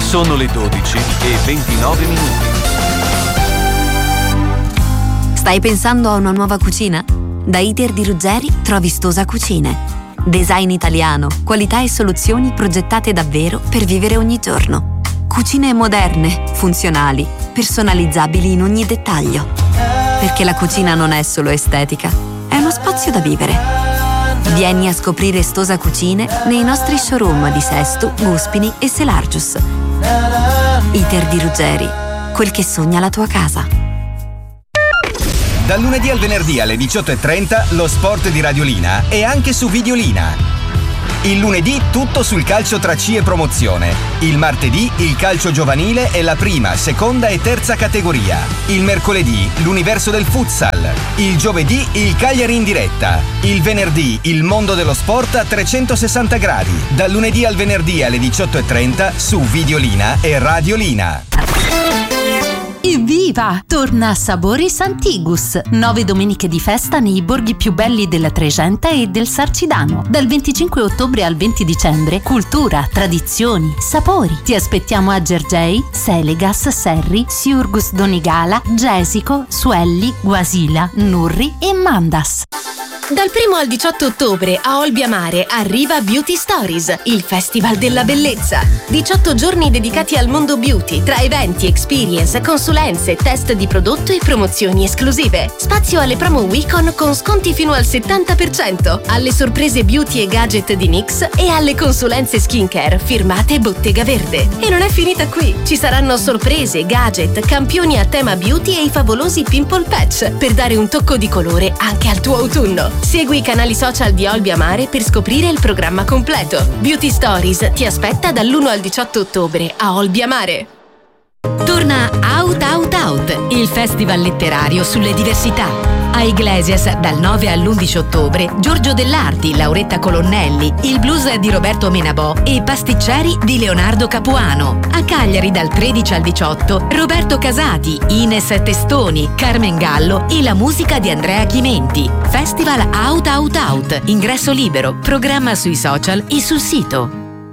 Sono le 12:29. Stai pensando a una nuova cucina? Da Iter di Ruggeri trovi Stosa Cucine. Design italiano, qualità e soluzioni progettate davvero per vivere ogni giorno. Cucine moderne, funzionali, personalizzabili in ogni dettaglio. Perché la cucina non è solo estetica, è uno spazio da vivere. Vieni a scoprire Stosa Cucine nei nostri showroom di Sesto, Guspini e Selargius. Iter di Ruggeri, quel che sogna la tua casa. Dal lunedì al venerdì alle 18:30 lo sport di Radiolina è anche su Videolina. Il lunedì tutto sul calcio tra C e promozione. Il martedì il calcio giovanile e la prima, seconda e terza categoria. Il mercoledì l'universo del futsal. Il giovedì il Cagliari in diretta. Il venerdì il mondo dello sport a 360 gradi. Dal lunedì al venerdì alle 18:30 su Videolina e Radiolina. Evviva! Torna a Saboris Antigus. 9 domeniche di festa nei borghi più belli della Trecenta e del Sarcidano. Dal 25 ottobre al 20 dicembre, cultura, tradizioni, sapori. Ti aspettiamo a Gergei, Selegas, Serri, Siurgus Donigala, Gesico, Suelli, Guasila, Nurri e Mandas. Dal 1 al 18 ottobre a Olbia Mare arriva Beauty Stories, il festival della bellezza. 18 giorni dedicati al mondo beauty, tra eventi, experience, consulenze, test di prodotto e promozioni esclusive. Spazio alle promo Wicon con sconti fino al 70%, alle sorprese beauty e gadget di NYX e alle consulenze skincare firmate Bottega Verde. E non è finita qui, ci saranno sorprese, gadget, campioni a tema beauty e i favolosi pimple patch per dare un tocco di colore anche al tuo autunno. Segui i canali social di Olbia Mare per scoprire il programma completo. Beauty Stories ti aspetta dall'1 al 18 ottobre a Olbia Mare. Torna Out Out Out, il festival letterario sulle diversità. A Iglesias dal 9 all'11 ottobre Giorgio Dell'Arti, Lauretta Colonnelli, il blues di Roberto Menabò e Pasticceri di Leonardo Capuano. A Cagliari dal 13 al 18 Roberto Casati, Ines Testoni, Carmen Gallo e la musica di Andrea Chimenti. Festival Out Out Out, ingresso libero, programma sui social e sul sito.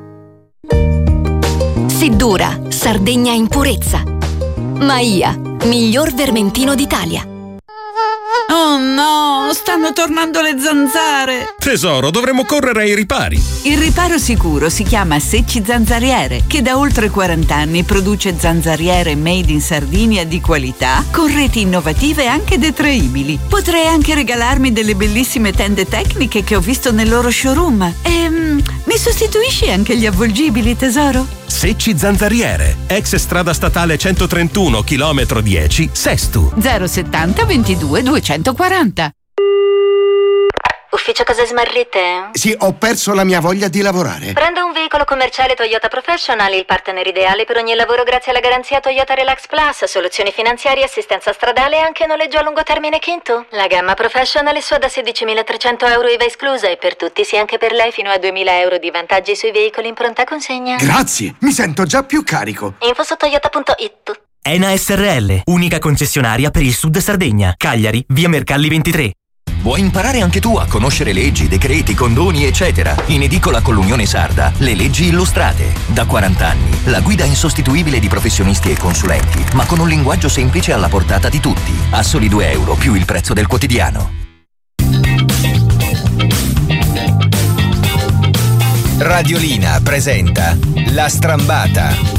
Seddura, Sardegna in purezza. Maia, miglior vermentino d'Italia. Oh no, stanno tornando le zanzare. Tesoro, dovremmo correre ai ripari. Il riparo sicuro si chiama Secci Zanzariere, che da oltre 40 anni produce zanzariere made in Sardinia di qualità, con reti innovative e anche detraibili. Potrei anche regalarmi delle bellissime tende tecniche che ho visto nel loro showroom. Mi sostituisci anche gli avvolgibili, tesoro? Secci Zanzariere, ex strada statale 131, chilometro 10, Sestu. 070 22 240. Ufficio cose smarrite? Sì, ho perso la mia voglia di lavorare. Prendo un veicolo commerciale Toyota Professional, il partner ideale per ogni lavoro grazie alla garanzia Toyota Relax Plus, soluzioni finanziarie, assistenza stradale e anche noleggio a lungo termine Kinto. La gamma Professional è sua da 16.300 euro IVA esclusa e per tutti, sì anche per lei, fino a 2.000 euro di vantaggi sui veicoli in pronta consegna. Grazie, mi sento già più carico. Info su toyota.it. ENA SRL, unica concessionaria per il Sud Sardegna. Cagliari, via Mercalli 23. Vuoi imparare anche tu a conoscere leggi, decreti, condoni, eccetera? In edicola con l'Unione Sarda, le leggi illustrate. Da 40 anni, la guida insostituibile di professionisti e consulenti, ma con un linguaggio semplice alla portata di tutti. A soli 2 euro più il prezzo del quotidiano. Radiolina presenta La Strambata.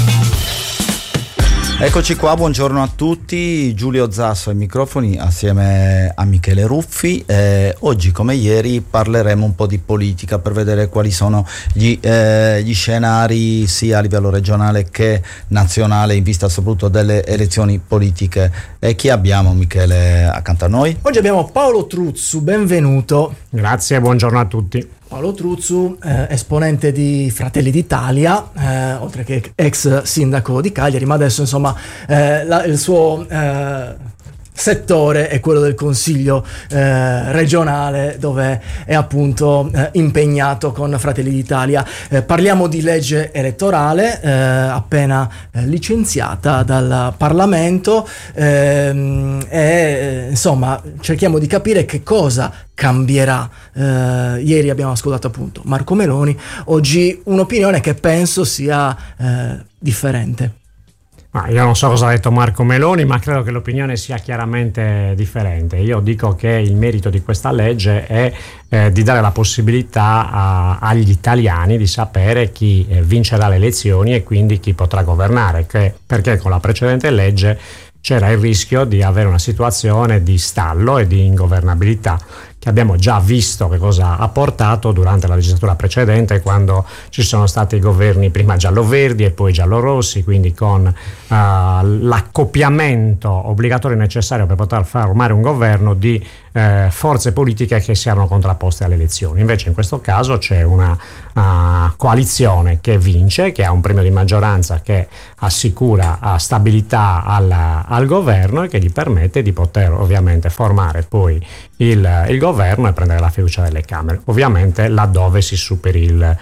Eccoci qua, buongiorno a tutti, Giulio Zasso ai microfoni assieme a Michele Ruffi. Oggi come ieri parleremo un po' di politica per vedere quali sono gli scenari sia a livello regionale che nazionale in vista soprattutto delle elezioni politiche. E chi abbiamo, Michele, accanto a noi? Oggi abbiamo Paolo Truzzu, benvenuto. Grazie, buongiorno a tutti. Paolo Truzzu, esponente di Fratelli d'Italia, oltre che ex sindaco di Cagliari, ma adesso insomma il suo settore è quello del Consiglio regionale, dove è appunto impegnato con Fratelli d'Italia. Parliamo di legge elettorale appena licenziata dal Parlamento e insomma cerchiamo di capire che cosa cambierà. Ieri abbiamo ascoltato appunto Marco Meloni, oggi un'opinione che penso sia differente. Io non so cosa ha detto Marco Meloni, ma credo che l'opinione sia chiaramente differente. Io dico che il merito di questa legge è di dare la possibilità agli italiani di sapere chi vincerà le elezioni e quindi chi potrà governare, perché con la precedente legge c'era il rischio di avere una situazione di stallo e di ingovernabilità, che abbiamo già visto che cosa ha portato durante la legislatura precedente, quando ci sono stati i governi prima giallo-verdi e poi giallo-rossi, quindi con l'accoppiamento obbligatorio necessario per poter formare un governo di forze politiche che si erano contrapposte alle elezioni. Invece in questo caso c'è una coalizione che vince, che ha un premio di maggioranza che assicura stabilità al governo e che gli permette di poter ovviamente formare poi il governo e prendere la fiducia delle Camere, ovviamente laddove si superi il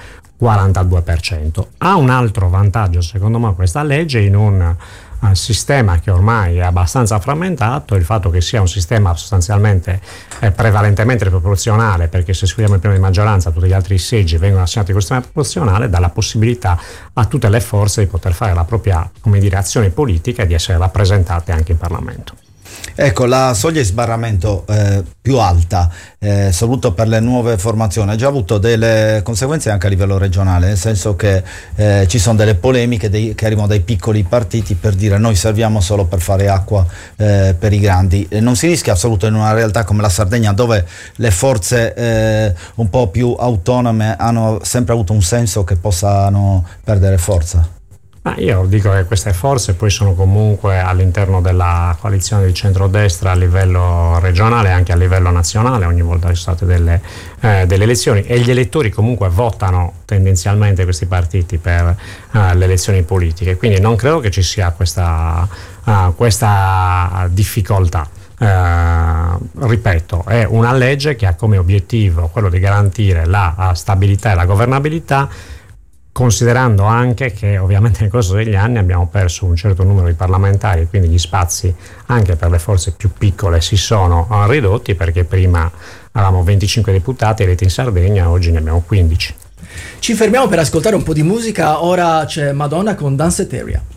42%. Ha un altro vantaggio secondo me questa legge in un sistema che ormai è abbastanza frammentato, il fatto che sia un sistema sostanzialmente prevalentemente proporzionale, perché se scegliamo il premio di maggioranza tutti gli altri seggi vengono assegnati con il sistema proporzionale, dà la possibilità a tutte le forze di poter fare la propria, azione politica e di essere rappresentate anche in Parlamento. Ecco, la soglia di sbarramento più alta, soprattutto per le nuove formazioni, ha già avuto delle conseguenze anche a livello regionale, nel senso che ci sono delle polemiche che arrivano dai piccoli partiti per dire noi serviamo solo per fare acqua per i grandi. Non si rischia assolutamente in una realtà come la Sardegna, dove le forze un po' più autonome hanno sempre avuto un senso, che possano perdere forza? Io dico che queste forze poi sono comunque all'interno della coalizione di centrodestra a livello regionale e anche a livello nazionale ogni volta che ci sono state delle elezioni, e gli elettori comunque votano tendenzialmente questi partiti per le elezioni politiche, quindi non credo che ci sia questa difficoltà. Ripeto, è una legge che ha come obiettivo quello di garantire la stabilità e la governabilità, considerando anche che ovviamente nel corso degli anni abbiamo perso un certo numero di parlamentari e quindi gli spazi anche per le forze più piccole si sono ridotti, perché prima avevamo 25 deputati eletti in Sardegna, oggi ne abbiamo 15. Ci fermiamo per ascoltare un po' di musica, ora c'è Madonna con Danceteria.